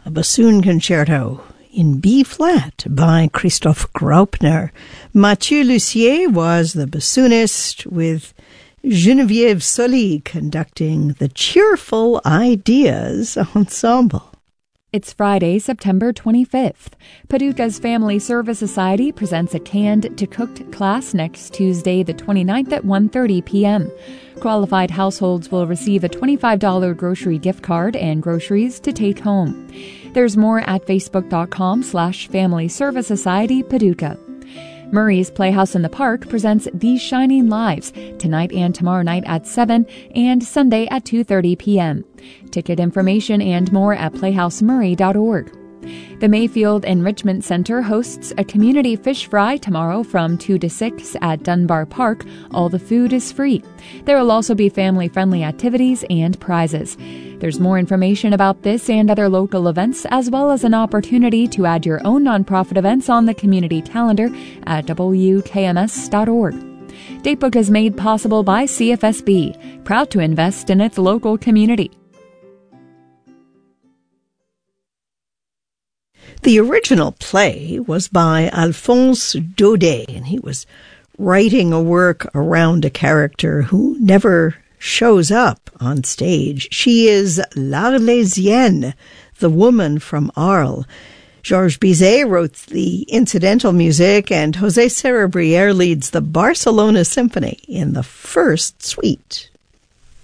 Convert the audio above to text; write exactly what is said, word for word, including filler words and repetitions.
a bassoon concerto in B-flat by Christoph Graupner. Mathieu Lussier was the bassoonist, with Geneviève Soli conducting the Cheerful Ideas Ensemble. It's Friday, September twenty-fifth. Paducah's Family Service Society presents a canned to cooked class next Tuesday, the twenty-ninth at one thirty p.m. Qualified households will receive a twenty-five dollars grocery gift card and groceries to take home. There's more at facebook.com slash Family Service Society Paducah. Murray's Playhouse in the Park presents These Shining Lives tonight and tomorrow night at seven and Sunday at two thirty p.m. Ticket information and more at playhouse murray dot org. The Mayfield Enrichment Center hosts a community fish fry tomorrow from two to six at Dunbar Park. All the food is free. There will also be family-friendly activities and prizes. There's more information about this and other local events, as well as an opportunity to add your own nonprofit events on the community calendar at w k m s dot org. Datebook is made possible by C F S B, proud to invest in its local community. The original play was by Alphonse Daudet, and he was writing a work around a character who never shows up on stage. She is l'Arlésienne, the woman from Arles. Georges Bizet wrote the incidental music, and José Cerebriere leads the Barcelona Symphony in the first suite.